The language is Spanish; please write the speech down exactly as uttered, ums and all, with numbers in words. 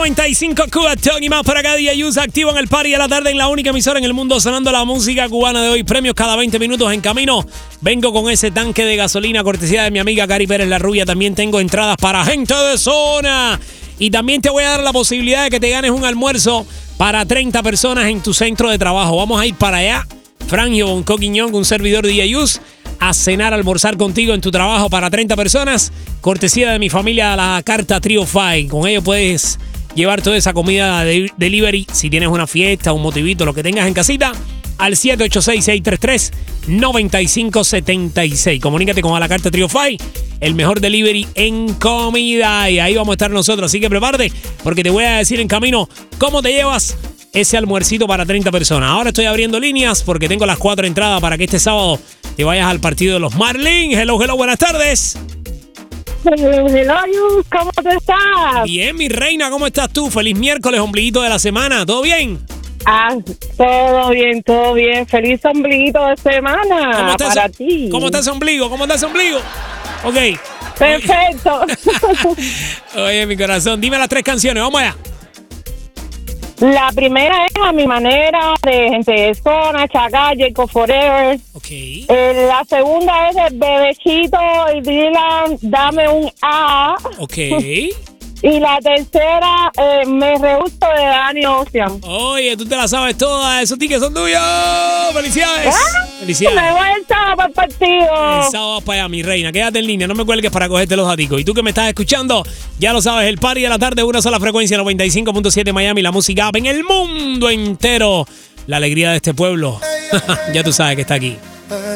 noventa y cinco Cuba Talk y más para acá. Día Yus activo en el party de la tarde en la única emisora en el mundo sonando la música cubana de hoy. Premios cada veinte minutos en camino. Vengo con ese tanque de gasolina cortesía de mi amiga Cari Pérez La Rubia. También tengo entradas para gente de zona. Y también te voy a dar la posibilidad de que te ganes un almuerzo para treinta personas en tu centro de trabajo. Vamos a ir para allá. Frangio Bonco Quiñón, un servidor de Día Yus, a cenar, a almorzar contigo en tu trabajo para treinta personas. Cortesía de mi familia, la carta Trio Five. Con ello puedes llevar toda esa comida de delivery si tienes una fiesta, un motivito, lo que tengas en casita, al siete ocho seis, seis tres tres, nueve cinco siete seis. Comunícate con a la carta Trio Five, el mejor delivery en comida. Y ahí vamos a estar nosotros. Así que prepárate, porque te voy a decir en camino cómo te llevas ese almuercito para treinta personas. Ahora estoy abriendo líneas porque tengo las cuatro entradas para que este sábado te vayas al partido de los Marlins. Hello, hello, buenas tardes. Hello, hello, ¿cómo te estás? Bien, mi reina, ¿cómo estás tú? Feliz miércoles, ombliguito de la semana. ¿Todo bien? Ah, todo bien, todo bien. Feliz ombliguito de semana para ese, ti. ¿Cómo está ese ombligo? ¿Cómo está ese ombligo? Ok. Perfecto. Oye, mi corazón, dime las tres canciones, vamos allá. La primera es A Mi Manera, de Gente de Zona, Chacal, Jacob Forever. Ok. Eh, la segunda es de Bebechito y Dylan, Dame un A. Ok. Y la tercera, eh, Me Rehuso, de Dani Ocean. Oye, tú te la sabes todas, esos tickets son tuyos. ¡Felicidades! ¿Ah? ¡Felicidades! Me voy el sábado para el partido. El sábado vas para allá, mi reina. Quédate en línea, no me cuelgues para cogerte los daticos. Y tú que me estás escuchando, ya lo sabes, el party de la tarde, una sola frecuencia, noventa y cinco punto siete Miami, la música app en el mundo entero. La alegría de este pueblo, ya tú sabes que está aquí.